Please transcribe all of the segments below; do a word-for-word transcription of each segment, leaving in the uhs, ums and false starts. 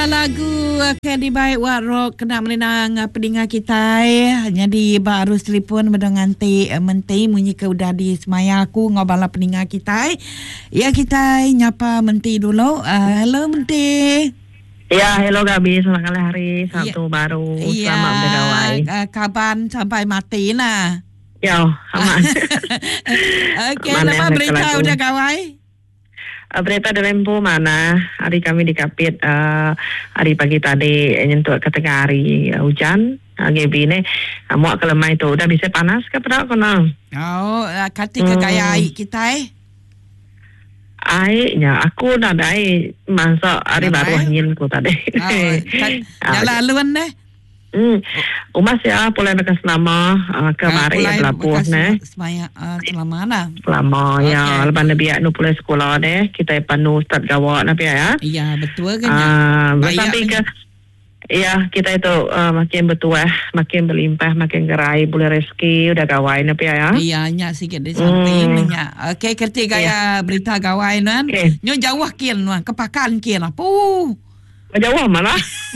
lagu akan dibaik Wak Rock kena melenang pendengar kita. Jadi baru telefon dengan T Menti munyi ke udah di semaya aku ngobala pendengar kita. Ya kita nyapa Menti dulu. Uh, hello Menti. Ya, hello Gabi, selamat hari Sabtu ya. Baru. Ya, selamat bergawai. Uh, kapan sampai mati lah. Ya, aman. Okey, lepas berita udah gawai. Uh, berita di Lempu mana hari kami di Kapit uh, hari pagi tadi nyentuh ke tengah hari uh, hujan uh, G B ni uh, muak ke lemah itu udah bisa panas ke pada kena oh uh, kati ke hmm. Kaya air kita eh airnya aku dah ada air masa hari baru angin ku tadi oh, kan, jalan luan deh Hmm, umas ya pulai bekas selama uh, kemarin ya pelabuh ne. Semaya uh, selama mana? Selama okay. Ya lepas nabiak nu pulai sekolah deh kita panu start gawak nabi ya. Iya betul kan. Ah uh, sampai ke ya kita itu uh, makin bertuah, makin berlimpah, makin gerai boleh rezeki udah gawai nabi ya. Iya nyak sikit di samping hmm. nyak. Okey kerti gaya ya. Berita gawai nan. Okay. Nyo jauh kian nuan kepakan kian apa? Jauh mana?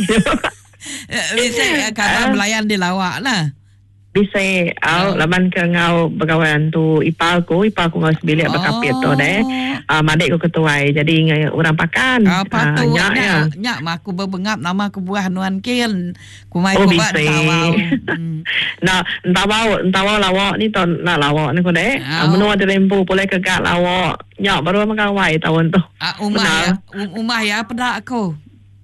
Bisa kata melayan di lawak lah. Bisa au laban ke ngau pegawaian tu ipalku ipalku ngau sebilik oh. Berkapit tu deh uh, madik ku ketuai jadi orang pakan apa uh, tu nyak ya. Nyak mak aku berbengap nama ke buah nuan kian ku mai oh, ku buat tawau hmm. Nah tawau tawau lawak ni ton nak lawak ni ku deh oh. uh, menua di Lempu boleh ke gak lawak nyak baru makawai tahun tu uh, umah ya um, umah ya pedak aku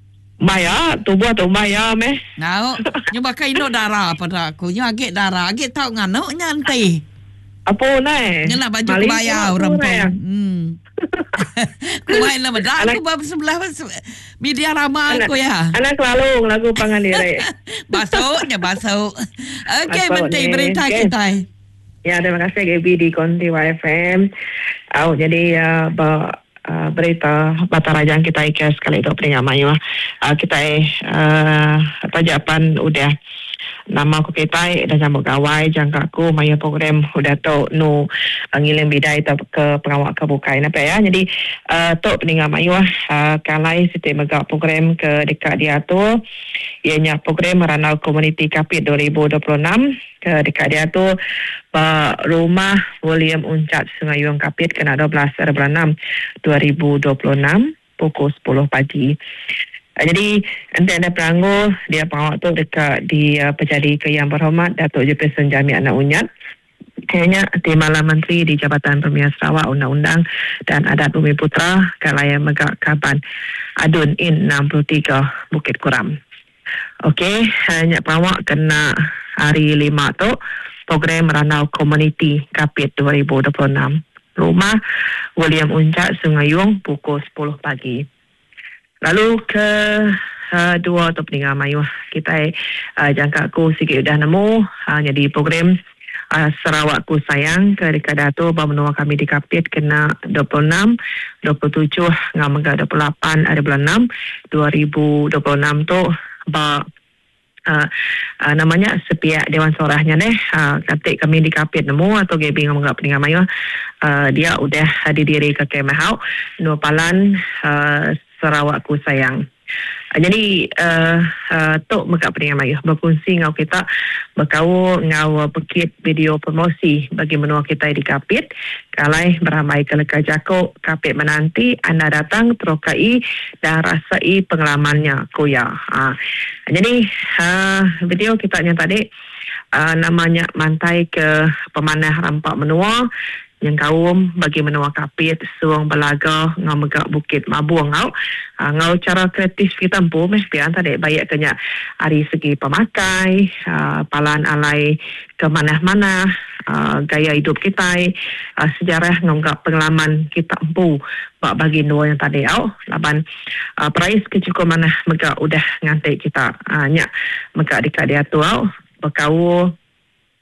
Maya, tubuh tu Maya meh. Nau, nyoba kai no darah pada aku. Nyo agak darah, agak tahu ngano nyantai. Apa nai? Nyoba baju kebaya orang tu. Hmm. Ku main lah bedak aku bab sebelah media lama aku ya. Anak lalu lagu pangan diri. Basuknya basuk. Okey, Menti berita kita. Ya, terima kasih G B di Konti Y F M. Oh, jadi uh, ba Uh, berita Batarajang kita ikas kali itu peringat mayu uh, kita uh, tajapan udah nama aku kita dah sambut gawai jangka aku mayu program udah tu nu ngiling bidai tu ke pengawal kebukai apa ya jadi uh, tu peringat mayu uh, kalai setiap megak program ke dekat dia tu ianya program Ranau Community Kapit dua ribu dua puluh enam ke dekat dia tu uh, rumah William Uncat Sungai Yuang Kapit kena dua belas bulan enam dua ribu dua puluh enam pukul sepuluh pagi. Uh, jadi nanti ada peranggu dia pengawal tu dekat di uh, Pejadi Yang Berhormat Datuk Jefferson Jami Anak Unyat. Kayaknya Timbalan Menteri di Jabatan Pemilihan Sarawak Undang-Undang dan Adat Bumi Putra Kalaya Megak Kaban Adun In enam puluh tiga Bukit Kuram. Okey, hanya pengawal kena hari lima tu program Ranau Community Kapit dua ribu dua puluh enam. Rumah William Uncat Sungai Yung pukul sepuluh pagi. Lalu ke uh, dua tu peninggal mayu kita uh, jangka aku sikit dah nemu uh, jadi program uh, Sarawakku Sayang ke dekat Dato' menua kami di Kapit kena dua puluh enam, dua puluh tujuh ngam dua puluh lapan ada bulan enam dua ribu dua puluh enam tu ba Uh, uh, namanya sepiak Dewan Sorahnya deh uh, katik kami di Kapit nemu atau G B ngomong peninggal mayu uh, dia udah didiri ke Kemahau Nupalan uh, Sarawakku Sayang. Uh, jadi uh, uh, tu megak peninggal mayu berfungsi ngau kita berkau ngau pekit video promosi bagi menua kita di Kapit kalai beramai ke Leka Jako Kapit menanti anda datang terokai dan rasai pengalamannya kuya. Uh, jadi uh, video kita yang tadi uh, namanya Mantai ke Pemanah Rampak Menua yang kaum bagi menua Kapit suang belaga ngau megak Bukit Mabuang ngau uh, ngau cara kreatif kita empu meh pian tadi banyak kenya dari segi pemakai uh, palan alai ke mana-mana uh, gaya hidup kita uh, sejarah ngau megak pengalaman kita empu bak bagi dua yang tadi au laban uh, price kecukup mana megak udah ngantai kita uh, nyak megak dekat dia tu au berkau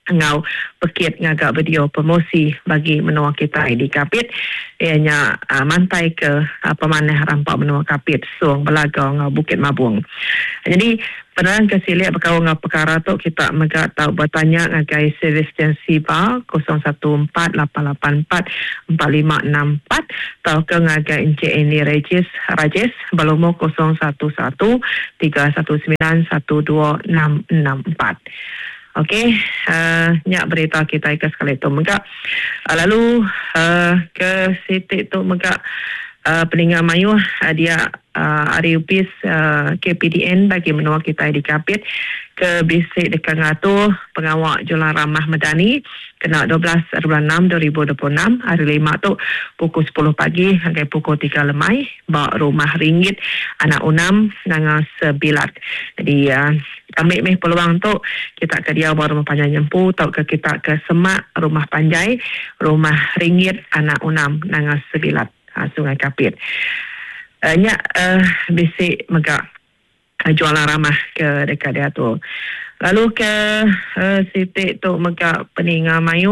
ngau pekit ngagak video promosi bagi menua kita di Kapit ianya uh, mantai ke uh, pemanah rampak menua Kapit Suang Belaga ngau Bukit Mabung. Jadi penerangan kesilia berkau ngau perkara tu kita megak tahu bertanya ngagai servis Jansiba kosong satu empat lapan lapan empat empat lima enam empat atau ke ngagai Encik Ini Regis Rajes Balomo kosong satu satu tiga satu sembilan satu dua enam enam empat. Okey, uh, nyak berita kita ke sekali tu megak. Uh, lalu uh, ke sitik tu megak uh, Peningan Mayu uh, dia uh, Ari Upis uh, K P D N bagi menua kita di Kapit ke bisik dekat ngatu pengawak Jualan Ramah Medani kena dua belas bulan enam dua ribu dua puluh enam hari lima tu pukul sepuluh pagi hingga pukul tiga lemai bawa rumah ringgit anak unam dengan sebilat. Jadi uh, ambil meh peluang tu kita ke dia bawa rumah panjang nyempu atau ke kita ke Semak rumah panjai rumah ringgit anak unam dengan sebilat uh, Sungai Kapit. Uh, nyak uh, bisik megak uh, Jualan Ramah ke dekat dia tu. Lalu ke uh, sitik tu megak Peningan Mayu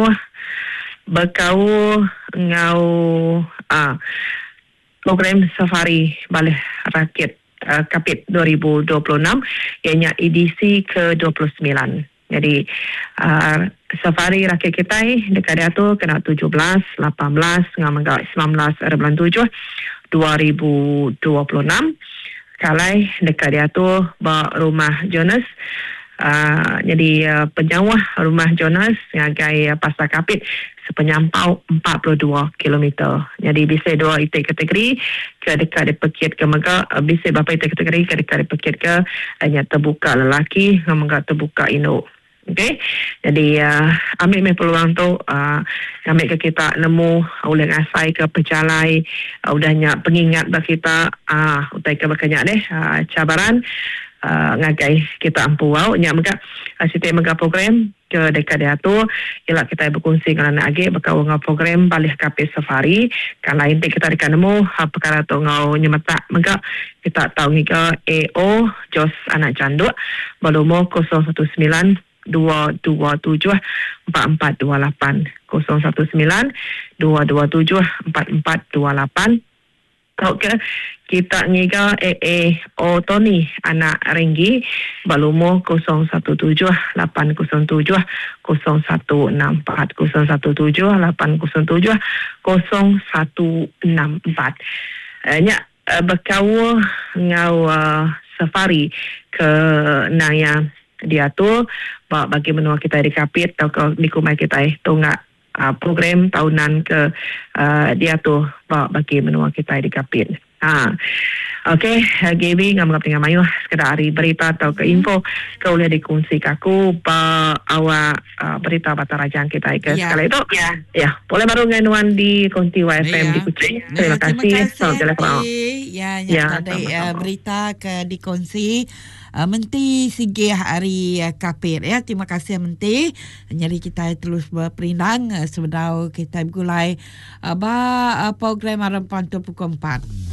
berkau ngau uh, program safari balik rakit uh, Kapit dua ribu dua puluh enam ianya edisi ke dua puluh sembilan. Jadi uh, safari rakit kita dekat dia tu kena tujuh belas, lapan belas, ngau megak sembilan belas bulan tujuh dua ribu dua puluh enam. Kalai dekat dia tu bawa rumah Jonas. Uh, jadi uh, penyawah rumah Jonas ngagai uh, Pasar Kapit sepenyampau empat puluh dua kilometer. Jadi bisa dua itik kategori ke dekat di Pekit ke megak uh, bisa berapa itik kategori ke dekat di Pekit ke hanya terbuka lelaki megak terbuka induk. Okey. Jadi uh, ambil meh peluang tu uh, ambil ke kita nemu ulang asai ke pejalai uh, udahnya pengingat bagi kita ah uh, utai ke berkenyak deh uh, cabaran Uh, ngagai kita ampu wow nyak megak uh, sitik megak program ke dekat dia tu ialah kita berkongsi dengan anak age berkau ngau program balik Kapit safari kan lain kita dekat nemu uh, perkara tu ngau nyemetak megak kita tahu ngiga A O Jos anak canduk Balomo kosong satu sembilan dua dua tujuh empat empat dua lapan kosong satu sembilan dua dua tujuh empat empat dua lapan. Okey, kita ngiga A A O Tony anak Renggi Balomo kosong satu tujuh lapan kosong tujuh kosong satu enam empat kosong satu tujuh lapan kosong tujuh kosong satu enam empat. Uh, nyak uh, berkau ngau uh, safari ke naya dia tu bagi menua kita di Kapit atau ke di kumai kita tu ngak Uh, program tahunan ke uh, dia tu bawa bagi menua kita di Kapit. Ha. Okey, uh, Gaby ngam ngap dengan Mayu sekedar hari berita atau ke info kau boleh dikongsi ke aku ba awak uh, berita Batarajang kita ke yeah. Sekali itu. Ya. Yeah. Ya, boleh baru nganuan di Konti Y F M yeah. Di Kuching. Yeah. Terima kasih. Selamat jalan. Ya, ya, tadi uh, berita ke dikongsi Uh, Menti Sigih Hari uh, Kapit ya. Terima kasih Menti. Jadi kita terus berperindang uh, sebelum kita mulai uh, ba uh, program harapan tu pukul empat.